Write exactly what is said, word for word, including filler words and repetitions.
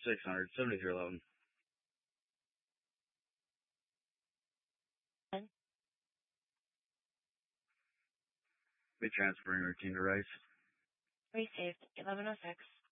six hundred, seventy-three eleven. Be transferring routine to Rice. Received. eleven oh six.